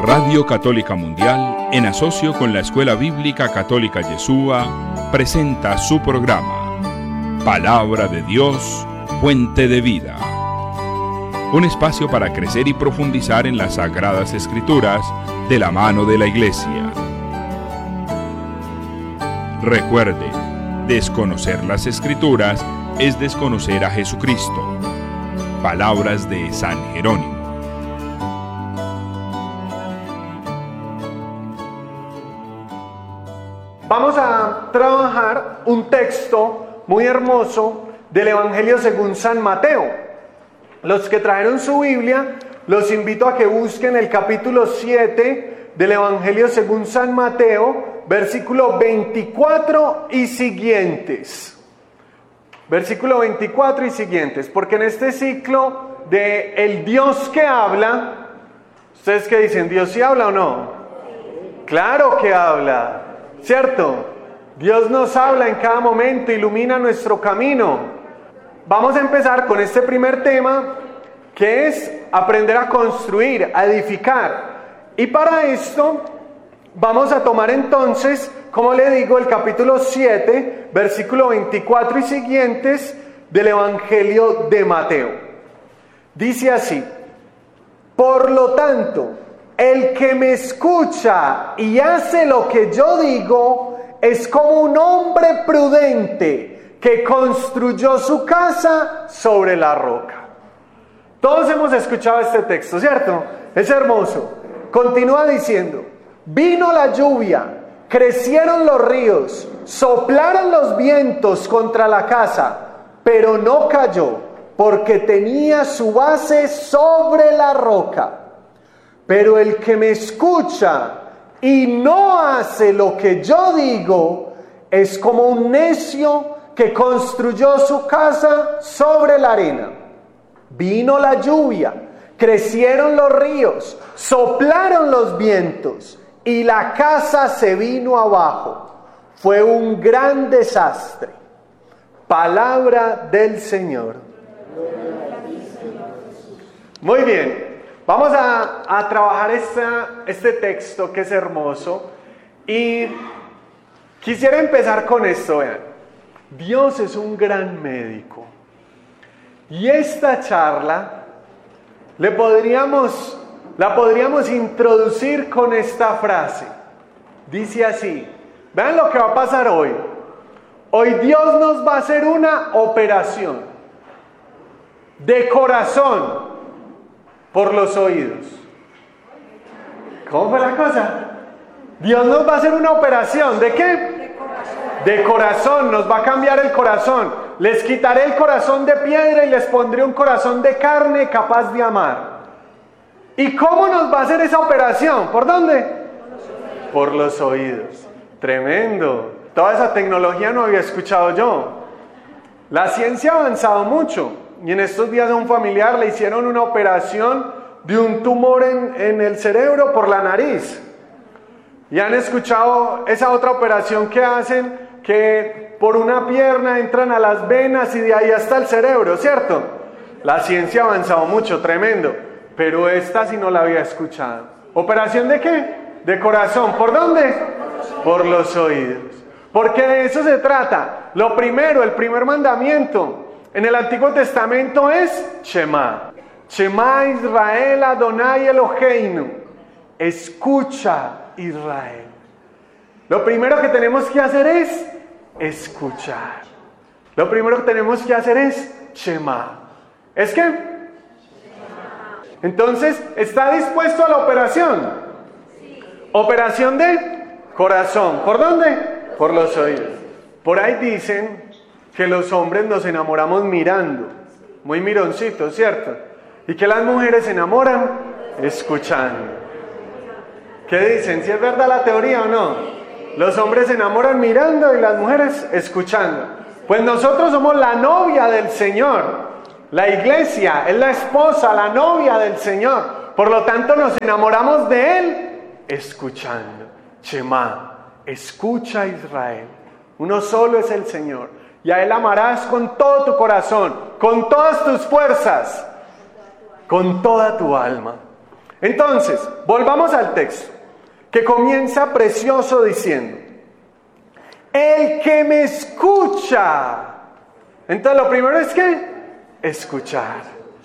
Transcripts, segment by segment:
Radio Católica Mundial, en asocio con la Escuela Bíblica Católica Yeshua, presenta su programa Palabra de Dios, Fuente de Vida. Un espacio para crecer y profundizar en las Sagradas Escrituras de la mano de la Iglesia. Recuerde, desconocer las Escrituras es desconocer a Jesucristo. Palabras de San Jerónimo. Vamos a trabajar un texto muy hermoso del Evangelio según San Mateo. Los que trajeron su Biblia, los invito a que busquen el capítulo 7 del Evangelio según San Mateo, versículo 24 y siguientes. Versículo 24 y siguientes, porque en este ciclo de el Dios que habla, ¿ustedes qué dicen? ¿Dios sí habla o no? Claro que habla, ¿cierto? Dios nos habla en cada momento, ilumina nuestro camino. Vamos a empezar con este primer tema, que es aprender a construir, a edificar. Y para esto vamos a tomar entonces, como le digo, el capítulo 7, versículo 24 y siguientes del Evangelio de Mateo. Dice así: por lo tanto, el que me escucha y hace lo que yo digo es como un hombre prudente que construyó su casa sobre la roca. Todos hemos escuchado este texto, ¿cierto? Es hermoso. Continúa diciendo: vino la lluvia, crecieron los ríos, soplaron los vientos contra la casa, pero no cayó, porque tenía su base sobre la roca. Pero el que me escucha y no hace lo que yo digo es como un necio que construyó su casa sobre la arena. Vino la lluvia, crecieron los ríos, soplaron los vientos y la casa se vino abajo. Fue un gran desastre. Palabra del Señor. Muy bien. Vamos a trabajar este texto que es hermoso, y quisiera empezar con esto. Vean, Dios es un gran médico, y esta charla la podríamos introducir con esta frase. Dice así: vean lo que va a pasar hoy. Hoy Dios nos va a hacer una operación de corazón por los oídos. ¿Cómo fue la cosa? Dios nos va a hacer una operación. ¿De qué? De corazón. Nos va a cambiar el corazón. Les quitaré el corazón de piedra y les pondré un corazón de carne capaz de amar. ¿Y cómo nos va a hacer esa operación? ¿Por dónde? Por los oídos. Tremendo. Toda esa tecnología no había escuchado yo. La ciencia ha avanzado mucho. Y en estos días a un familiar le hicieron una operación de un tumor en el cerebro por la nariz. Y han escuchado esa otra operación que hacen, que por una pierna entran a las venas y de ahí hasta el cerebro, ¿cierto? La ciencia ha avanzado mucho, tremendo. Pero esta sí no la había escuchado. ¿Operación de qué? De corazón. ¿Por dónde? Por los oídos. Porque de eso se trata. Lo primero, el primer mandamiento en el Antiguo Testamento es Shema. Shema Israel Adonai Eloheinu. Escucha, Israel. Lo primero que tenemos que hacer es escuchar. Lo primero que tenemos que hacer es Shema. ¿Es qué? Entonces, ¿está dispuesto a la operación? Sí. Operación de corazón. ¿Por dónde? Por los oídos. Por ahí dicen que los hombres nos enamoramos mirando, muy mironcitos, ¿cierto? Y que las mujeres se enamoran escuchando. ¿Qué dicen? ¿Si es verdad la teoría o no? Los hombres se enamoran mirando y las mujeres escuchando. Pues nosotros somos la novia del Señor. La iglesia es la esposa, la novia del Señor. Por lo tanto nos enamoramos de Él escuchando. Shema, escucha Israel. Uno solo es el Señor. Y a Él amarás con todo tu corazón, con todas tus fuerzas, con toda tu alma. Entonces, volvamos al texto, que comienza precioso diciendo: el que me escucha. Entonces lo primero es que escuchar.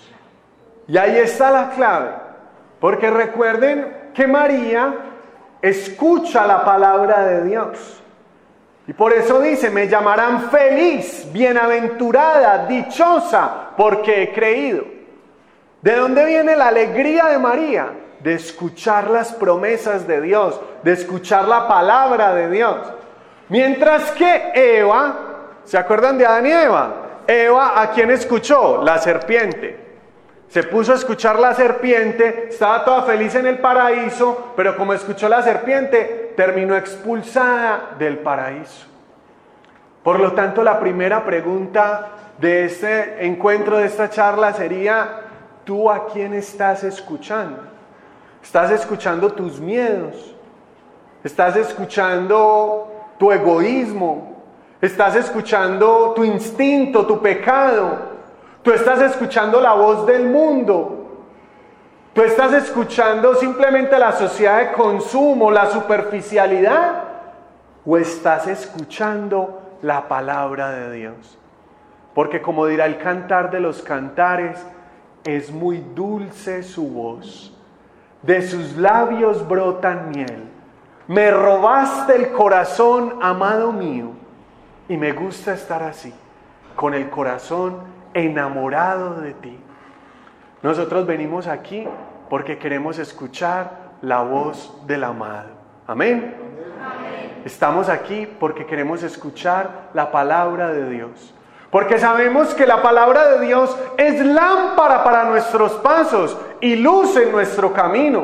Y ahí está la clave, porque recuerden que María escucha la palabra de Dios. Y por eso dice: me llamarán feliz, bienaventurada, dichosa, porque he creído. ¿De dónde viene la alegría de María? De escuchar las promesas de Dios, de escuchar la palabra de Dios. Mientras que Eva, ¿se acuerdan de Adán y Eva? Eva, ¿a quién escuchó? La serpiente. Se puso a escuchar la serpiente, estaba toda feliz en el paraíso, pero como escuchó la serpiente, terminó expulsada del paraíso. Por lo tanto, la primera pregunta de este encuentro, de esta charla sería: ¿tú a quién estás escuchando? ¿Estás escuchando tus miedos? ¿Estás escuchando tu egoísmo? ¿Estás escuchando tu instinto, tu pecado? ¿Tú estás escuchando la voz del mundo? ¿Tú estás escuchando simplemente la sociedad de consumo, la superficialidad? ¿O estás escuchando la palabra de Dios? Porque como dirá el Cantar de los Cantares, es muy dulce su voz, de sus labios brotan miel. Me robaste el corazón, amado mío, y me gusta estar así, con el corazón enamorado de ti. Nosotros venimos aquí porque queremos escuchar la voz del amado. Amén. Amén. Estamos aquí porque queremos escuchar la palabra de Dios. Porque sabemos que la palabra de Dios es lámpara para nuestros pasos y luz en nuestro camino.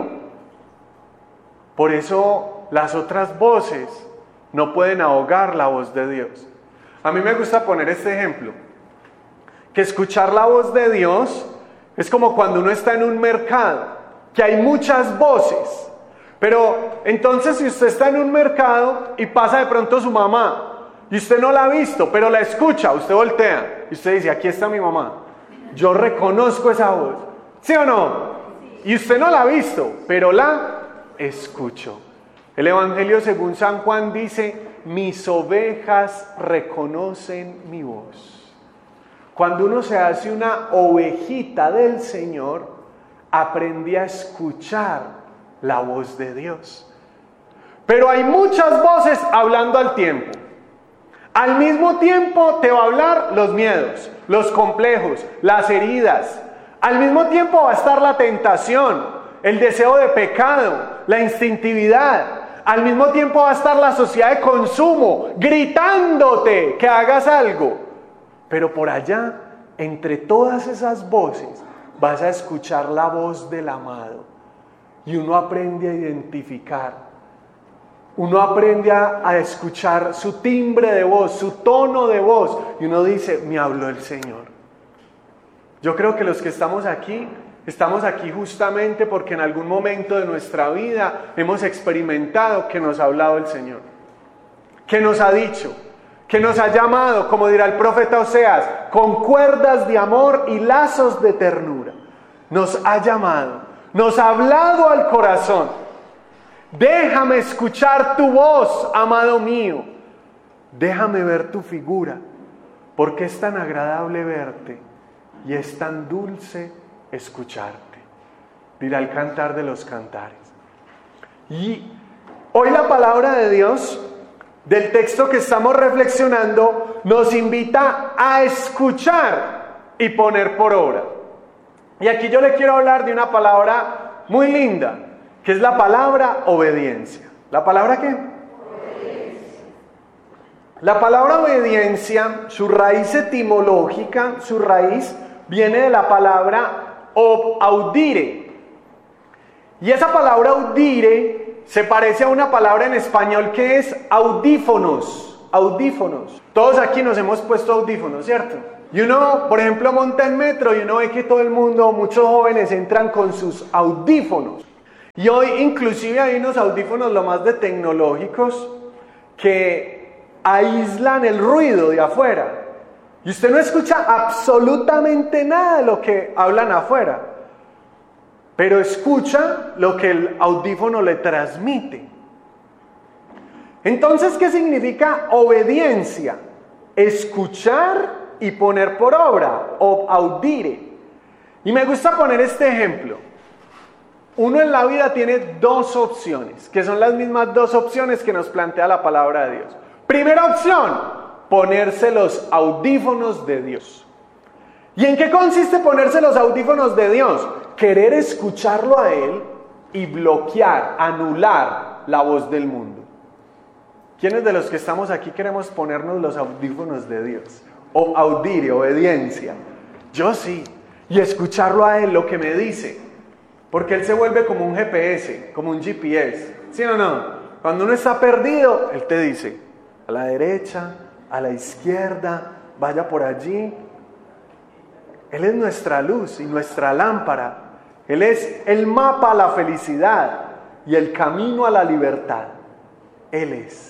Por eso las otras voces no pueden ahogar la voz de Dios. A mí me gusta poner este ejemplo, que escuchar la voz de Dios es como cuando uno está en un mercado, que hay muchas voces. Pero entonces si usted está en un mercado y pasa de pronto su mamá, y usted no la ha visto, pero la escucha, usted voltea y usted dice: aquí está mi mamá, yo reconozco esa voz, ¿sí o no? Y usted no la ha visto, pero la escucho. El Evangelio según San Juan dice: mis ovejas reconocen mi voz. Cuando uno se hace una ovejita del Señor, aprende a escuchar la voz de Dios. Pero hay muchas voces hablando al tiempo. Al mismo tiempo te va a hablar los miedos, los complejos, las heridas. Al mismo tiempo va a estar la tentación, el deseo de pecado, la instintividad. Al mismo tiempo va a estar la sociedad de consumo, gritándote que hagas algo. Pero por allá, entre todas esas voces, vas a escuchar la voz del amado. Y uno aprende a identificar. Uno aprende a escuchar su timbre de voz, su tono de voz. Y uno dice: me habló el Señor. Yo creo que los que estamos aquí justamente porque en algún momento de nuestra vida hemos experimentado que nos ha hablado el Señor. Que nos ha dicho, que nos ha llamado, como dirá el profeta Oseas, con cuerdas de amor y lazos de ternura. Nos ha llamado, nos ha hablado al corazón. Déjame escuchar tu voz, amado mío. Déjame ver tu figura, porque es tan agradable verte y es tan dulce escucharte. Dirá el Cantar de los Cantares. Y hoy la palabra de Dios, del texto que estamos reflexionando, nos invita a escuchar y poner por obra. Y aquí yo le quiero hablar de una palabra muy linda, que es la palabra obediencia. ¿La palabra qué? Obediencia. La palabra obediencia, su raíz etimológica, su raíz viene de la palabra audire. Y esa palabra audire se parece a una palabra en español que es audífonos. Audífonos. Todos aquí nos hemos puesto audífonos, ¿cierto? Y uno, por ejemplo, monta en metro y uno ve que todo el mundo, muchos jóvenes entran con sus audífonos. Y hoy inclusive hay unos audífonos lo más de tecnológicos que aíslan el ruido de afuera. Y usted no escucha absolutamente nada de lo que hablan afuera. pero escucha lo que el audífono le transmite. Entonces, ¿qué significa obediencia? Escuchar y poner por obra, o audire. Y me gusta poner este ejemplo. Uno en la vida tiene dos opciones, que son las mismas dos opciones que nos plantea la palabra de Dios. Primera opción, ponerse los audífonos de Dios. ¿Y en qué consiste ponerse los audífonos de Dios? Querer escucharlo a Él y bloquear, anular la voz del mundo. ¿Quiénes de los que estamos aquí queremos ponernos los audífonos de Dios? O audire, obediencia. Yo sí. Y escucharlo a Él, lo que me dice. Porque Él se vuelve como un GPS, como un GPS. ¿Sí o no? Cuando uno está perdido, Él te dice, a la derecha, a la izquierda, vaya por allí. Él es nuestra luz y nuestra lámpara. Él es el mapa a la felicidad y el camino a la libertad. Él es.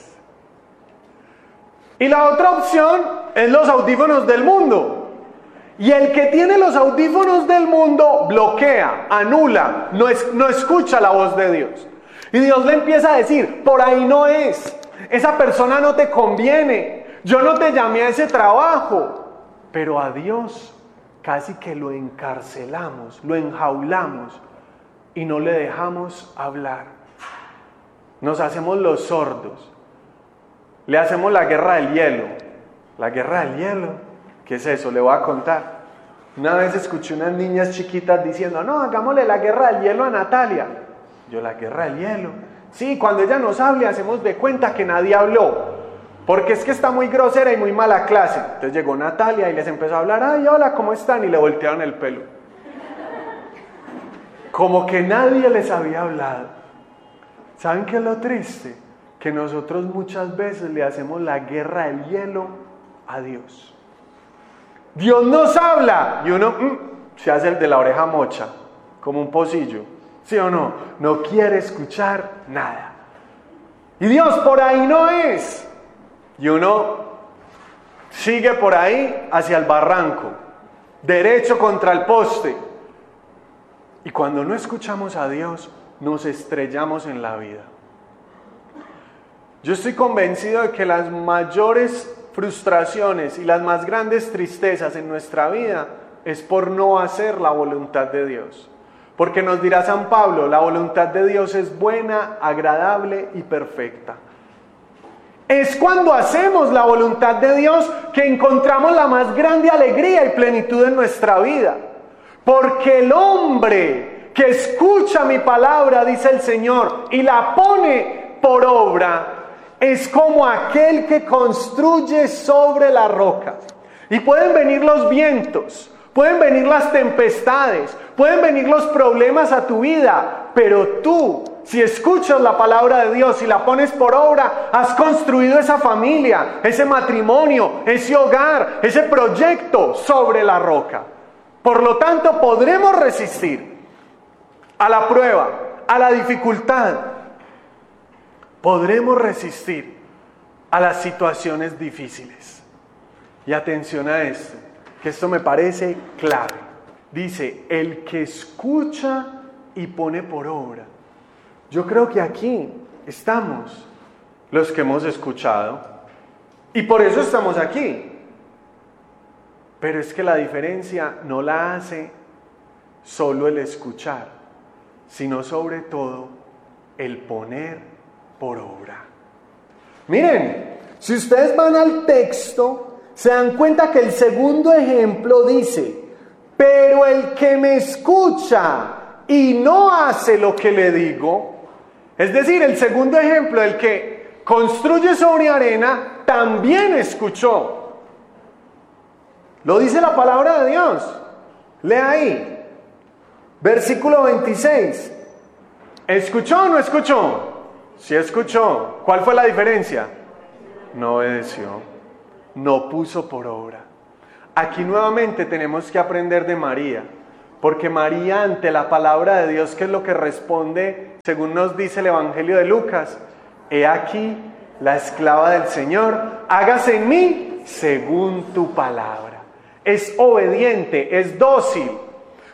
Y la otra opción es los audífonos del mundo. Y el que tiene los audífonos del mundo bloquea, anula, no escucha la voz de Dios. Y Dios le empieza a decir, por ahí no es, esa persona no te conviene, yo no te llamé a ese trabajo. Pero a Dios casi que lo encarcelamos, lo enjaulamos y no le dejamos hablar. Nos hacemos los sordos. Le hacemos la guerra del hielo. ¿La guerra del hielo? ¿Qué es eso? Le voy a contar. Una vez escuché unas niñas chiquitas diciendo, no, hagámosle la guerra del hielo a Natalia. Yo, ¿la guerra del hielo? Sí, cuando ella nos hable hacemos de cuenta que nadie habló. Porque es que está muy grosera y muy mala clase. Entonces llegó Natalia y les empezó a hablar, ay, hola, ¿cómo están? Y le voltearon el pelo. Como que nadie les había hablado. ¿Saben qué es lo triste? Que nosotros muchas veces le hacemos la guerra del hielo a Dios. Dios nos habla y uno se hace el de la oreja mocha, como un pocillo, ¿sí o no? No quiere escuchar nada. Y Dios, por ahí no es. Y uno sigue por ahí hacia el barranco, derecho contra el poste. Y cuando no escuchamos a Dios, nos estrellamos en la vida. Yo estoy convencido de que las mayores frustraciones y las más grandes tristezas en nuestra vida es por no hacer la voluntad de Dios. Porque nos dirá San Pablo, la voluntad de Dios es buena, agradable y perfecta. Es cuando hacemos la voluntad de Dios que encontramos la más grande alegría y plenitud en nuestra vida. Porque el hombre que escucha mi palabra, dice el Señor, y la pone por obra, es como aquel que construye sobre la roca. Y pueden venir los vientos, pueden venir las tempestades, pueden venir los problemas a tu vida, pero tú, si escuchas la palabra de Dios y la pones por obra, has construido esa familia, ese matrimonio, ese hogar, ese proyecto sobre la roca. Por lo tanto, podremos resistir a la prueba, a la dificultad. Podremos resistir a las situaciones difíciles. Y atención a esto, que esto me parece clave. Dice, el que escucha y pone por obra. Yo creo que aquí estamos los que hemos escuchado. Y por eso estamos aquí. Pero es que la diferencia no la hace solo el escuchar, sino sobre todo el poner por obra. Miren, si ustedes van al texto, se dan cuenta que el segundo ejemplo dice, pero el que me escucha y no hace lo que le digo, es decir, el segundo ejemplo, el que construye sobre arena, también escuchó. Lo dice la palabra de Dios. Lea ahí, versículo 26. ¿Escuchó o no escuchó? Sí escuchó. ¿Cuál fue la diferencia? No obedeció, no puso por obra. Aquí nuevamente tenemos que aprender de María, porque María ante la palabra de Dios, ¿qué es lo que responde? Según nos dice el Evangelio de Lucas, he aquí la esclava del Señor, hágase en mí según tu palabra. Es obediente, es dócil.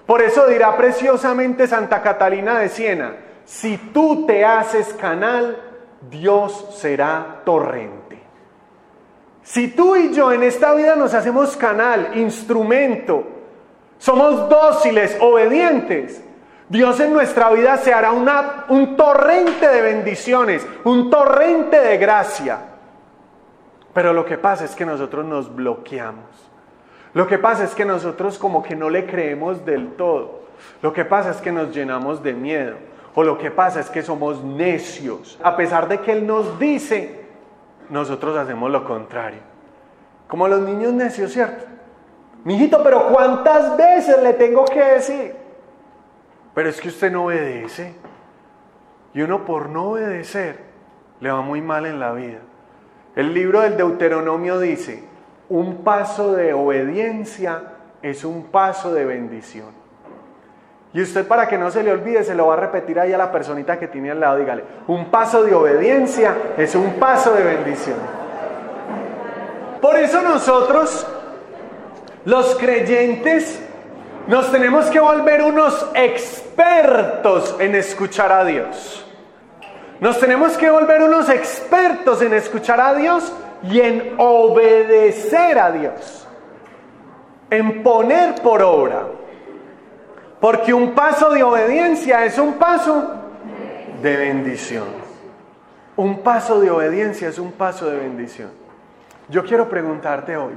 Por eso dirá preciosamente Santa Catalina de Siena: si tú te haces canal, Dios será torrente. Si tú y yo en esta vida nos hacemos canal, instrumento, somos dóciles, obedientes, Dios en nuestra vida se hará un torrente de bendiciones, un torrente de gracia. Pero lo que pasa es que nosotros nos bloqueamos. Lo que pasa es que nosotros como que no le creemos del todo. Lo que pasa es que nos llenamos de miedo. O lo que pasa es que somos necios. A pesar de que Él nos dice, nosotros hacemos lo contrario. Como los niños necios, ¿cierto? Mijito, pero ¿cuántas veces le tengo que decir? Pero es que usted no obedece. Y uno por no obedecer le va muy mal en la vida. El libro del Deuteronomio dice: un paso de obediencia es un paso de bendición. Y usted, para que no se le olvide, se lo va a repetir ahí a la personita que tiene al lado. Dígale: un paso de obediencia es un paso de bendición. Por eso nosotros, los creyentes, nos tenemos que volver unos expertos en escuchar a Dios. Nos tenemos que volver unos expertos en escuchar a Dios y en obedecer a Dios, en poner por obra. Porque un paso de obediencia es un paso de bendición. Un paso de obediencia es un paso de bendición. Yo quiero preguntarte hoy: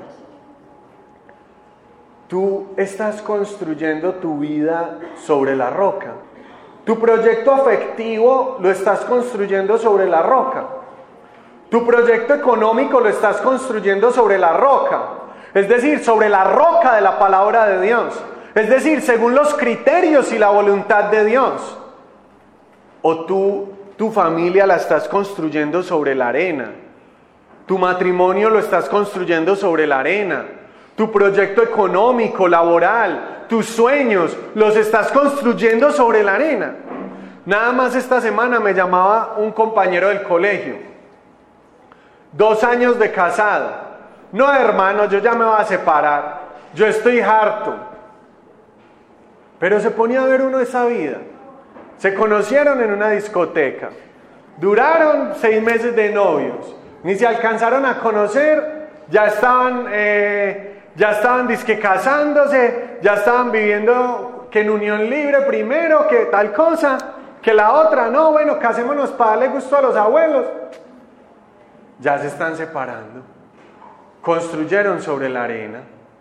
¿tú estás construyendo tu vida sobre la roca? ¿Tu proyecto afectivo lo estás construyendo sobre la roca? ¿Tu proyecto económico lo estás construyendo sobre la roca? Es decir, sobre la roca de la palabra de Dios. Es decir, según los criterios y la voluntad de Dios. ¿O tu familia la estás construyendo sobre la arena? ¿Tu matrimonio lo estás construyendo sobre la arena? ¿Tu proyecto económico, laboral, tus sueños, los estás construyendo sobre la arena? Nada más esta semana me llamaba un compañero del colegio. 2 años de casado. No, hermano, yo ya me voy a separar. Yo estoy harto. Pero se ponía a ver uno esa vida. Se conocieron en una discoteca. Duraron 6 meses de novios. Ni se alcanzaron a conocer. Ya estaban disque casándose. Ya estaban viviendo que en unión libre primero, que tal cosa, que la otra. No, bueno, casémonos para darle gusto a los abuelos. Ya se están separando. Construyeron sobre la arena.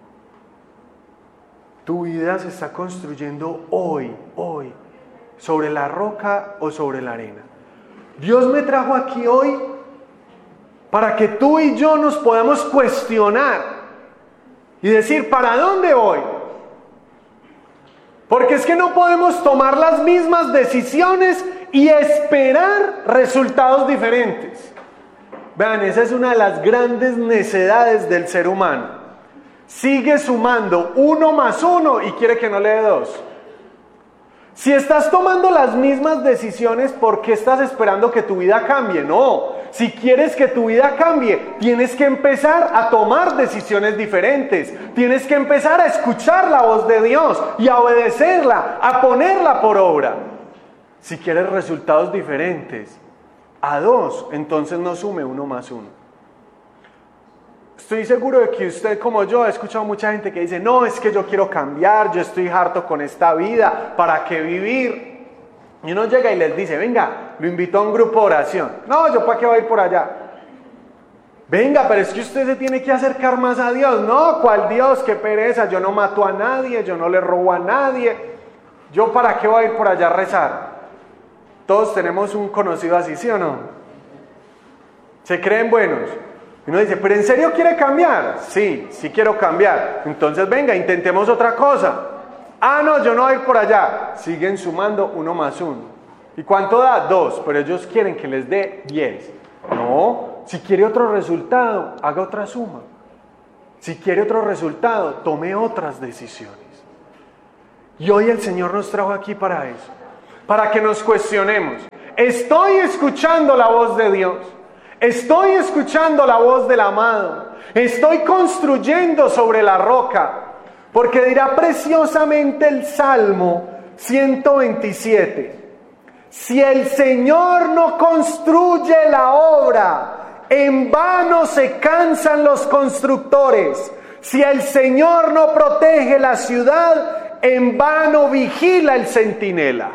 Tu vida se está construyendo hoy, sobre la roca o sobre la arena. Dios me trajo aquí hoy para que tú y yo nos podamos cuestionar y decir: ¿para dónde voy? Porque es que no podemos tomar las mismas decisiones y esperar resultados diferentes. Vean, esa es una de las grandes necedades del ser humano. Sigue sumando 1 más 1 y quiere que no le dé 2. Si estás tomando las mismas decisiones, ¿por qué estás esperando que tu vida cambie? No, si quieres que tu vida cambie, tienes que empezar a tomar decisiones diferentes. Tienes que empezar a escuchar la voz de Dios y a obedecerla, a ponerla por obra. Si quieres resultados diferentes, a 2, entonces no sume 1 más 1. Estoy seguro de que usted, como yo, ha escuchado mucha gente que dice: no, es que yo quiero cambiar, yo estoy harto con esta vida, ¿para qué vivir? Y uno llega y les dice: venga, lo invito a un grupo de oración. No, ¿yo para qué voy a ir por allá? Venga, pero es que usted se tiene que acercar más a Dios. No, ¿cuál Dios? Qué pereza, yo no mato a nadie, yo no le robo a nadie. ¿Yo para qué voy a ir por allá a rezar? Todos tenemos un conocido así, ¿sí o no? Se creen buenos. Y uno dice: ¿pero en serio quiere cambiar? Sí quiero cambiar. Entonces venga, intentemos otra cosa. Ah, no, yo no voy a ir por allá. Siguen sumando 1 más 1. ¿Y cuánto da? 2, pero ellos quieren que les dé 10. No, si quiere otro resultado, haga otra suma. Si quiere otro resultado, tome otras decisiones. Y hoy el Señor nos trajo aquí para eso, para que nos cuestionemos. ¿Estoy escuchando la voz de Dios? ¿Estoy escuchando la voz del amado? ¿Estoy construyendo sobre la roca? Porque dirá preciosamente el Salmo 127, si el Señor no construye la obra, en vano se cansan los constructores. Si el Señor no protege la ciudad, en vano vigila el centinela.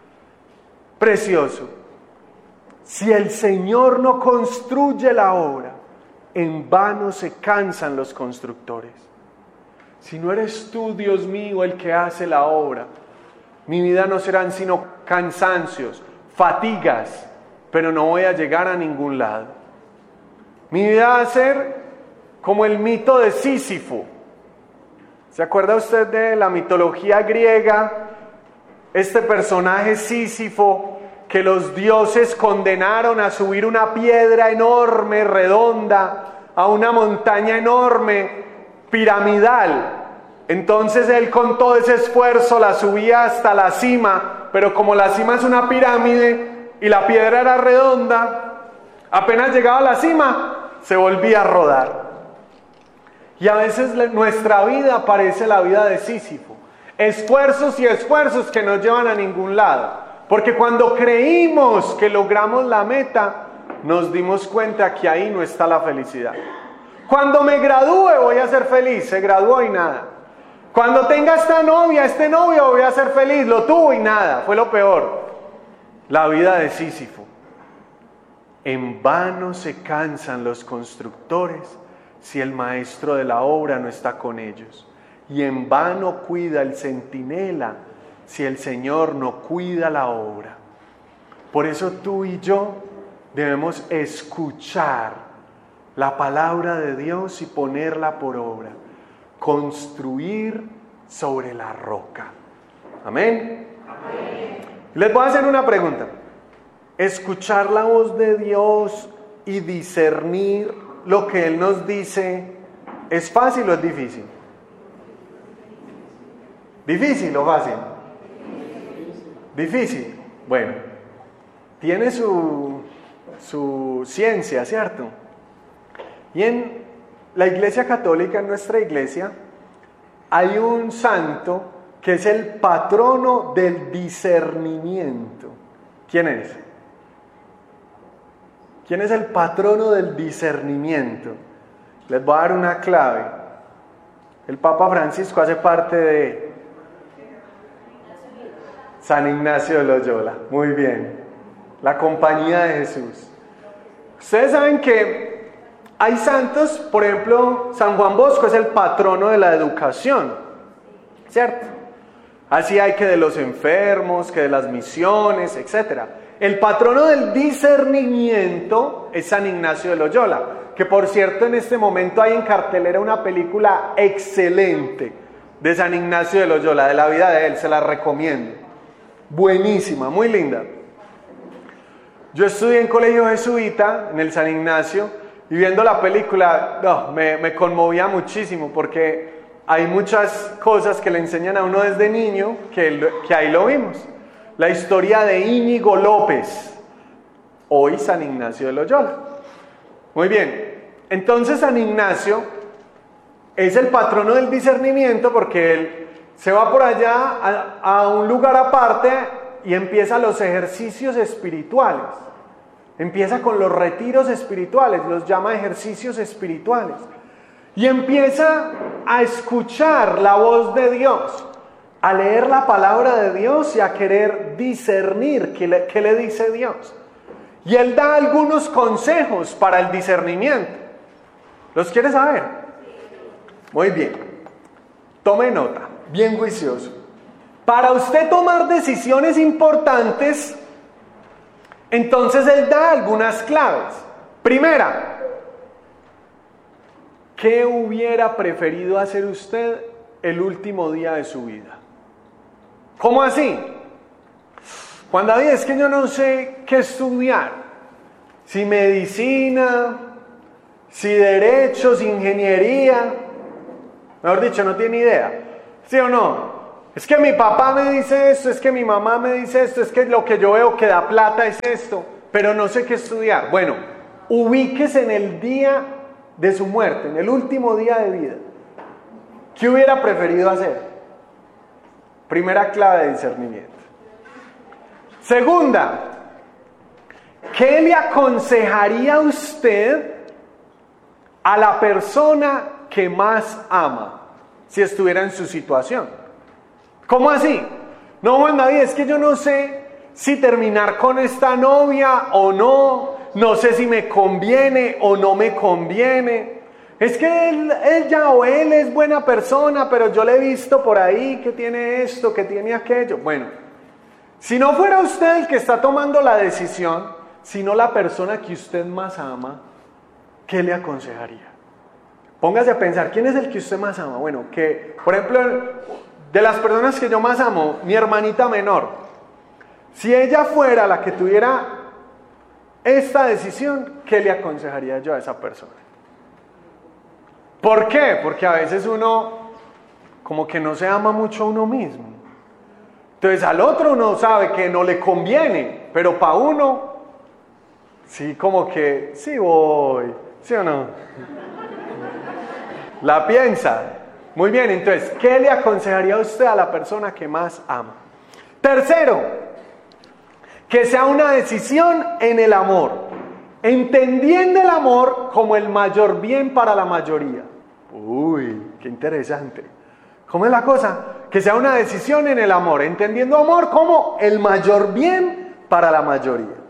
Precioso. Si el Señor no construye la obra, en vano se cansan los constructores. Si no eres tú, Dios mío, el que hace la obra, mi vida no serán sino cansancios, fatigas, pero no voy a llegar a ningún lado. Mi vida va a ser como el mito de Sísifo. ¿Se acuerda usted de la mitología griega? Este personaje Sísifo que los dioses condenaron a subir una piedra enorme, redonda, a una montaña enorme, piramidal. Entonces él con todo ese esfuerzo la subía hasta la cima, pero como la cima es una pirámide y la piedra era redonda, apenas llegaba a la cima, se volvía a rodar. Y a veces nuestra vida parece la vida de Sísifo. Esfuerzos y esfuerzos que no llevan a ningún lado. Porque cuando creímos que logramos la meta, nos dimos cuenta que ahí no está la felicidad. Cuando me gradúe voy a ser feliz, se graduó y nada. Cuando tenga esta novia, este novio, voy a ser feliz, lo tuvo y nada, fue lo peor. La vida de Sísifo. En vano se cansan los constructores si el maestro de la obra no está con ellos. Y en vano cuida el centinela si el Señor no cuida la obra. Por eso tú y yo debemos escuchar la palabra de Dios y ponerla por obra. Construir sobre la roca. Amén. Amén. Les voy a hacer una pregunta. Escuchar la voz de Dios y discernir lo que Él nos dice, ¿es fácil o es difícil? ¿Difícil o fácil? Difícil. Bueno, tiene su ciencia, ¿cierto? Y en la Iglesia Católica, en nuestra iglesia, hay un santo que es el patrono del discernimiento. ¿Quién es? ¿Quién es el patrono del discernimiento? Les voy a dar una clave. El Papa Francisco hace parte de San Ignacio de Loyola. Muy bien. La compañía de Jesús. Ustedes saben que hay santos, por ejemplo, San Juan Bosco es el patrono de la educación, ¿cierto? Así hay que de los enfermos, que de las misiones, etc. El patrono del discernimiento es San Ignacio de Loyola, que por cierto en este momento hay en cartelera una película excelente de San Ignacio de Loyola, de la vida de él, se la recomiendo. Buenísima, muy linda. Yo estudié en colegio jesuita, en el San Ignacio, y viendo la película, me conmovía muchísimo, porque hay muchas cosas que le enseñan a uno desde niño, que ahí lo vimos. La historia de Íñigo López, hoy San Ignacio de Loyola. Muy bien, entonces San Ignacio es el patrono del discernimiento, porque él se va por allá a un lugar aparte y empieza los ejercicios espirituales. Empieza con los retiros espirituales, los llama ejercicios espirituales. Y empieza a escuchar la voz de Dios, a leer la palabra de Dios y a querer discernir qué le dice Dios. Y él da algunos consejos para el discernimiento. ¿Los quiere saber? Muy bien. Tome nota, bien juicioso. Para usted tomar decisiones importantes, entonces él da algunas claves. Primera, ¿qué hubiera preferido hacer usted el último día de su vida? ¿Cómo así? Juan David, es que yo no sé qué estudiar. Si medicina, si derecho, si ingeniería. Mejor dicho, no tiene idea. ¿Sí o no? Es que mi papá me dice esto, es que mi mamá me dice esto, es que lo que yo veo que da plata es esto, pero no sé qué estudiar. Bueno, ubíquese en el día de su muerte, en el último día de vida. ¿Qué hubiera preferido hacer? Primera clave de discernimiento. Segunda, ¿qué le aconsejaría usted a la persona que más ama si estuviera en su situación? ¿Cómo así? No, Juan David, es que yo no sé si terminar con esta novia o no sé si me conviene o no me conviene. Es que ella o él es buena persona, pero yo le he visto por ahí que tiene esto, que tiene aquello. Bueno, si no fuera usted el que está tomando la decisión, sino la persona que usted más ama, ¿qué le aconsejaría? Póngase a pensar, ¿quién es el que usted más ama? Bueno, que, por ejemplo, de las personas que yo más amo, mi hermanita menor, si ella fuera la que tuviera esta decisión, ¿qué le aconsejaría yo a esa persona? ¿Por qué? Porque a veces uno como que no se ama mucho a uno mismo. Entonces al otro uno sabe que no le conviene, pero para uno, sí, como que, sí voy, ¿sí o no? La piensa. Muy bien, entonces, ¿qué le aconsejaría usted a la persona que más ama? Tercero, que sea una decisión en el amor, entendiendo el amor como el mayor bien para la mayoría. Uy, qué interesante. ¿Cómo es la cosa? Que sea una decisión en el amor, entendiendo amor como el mayor bien para la mayoría.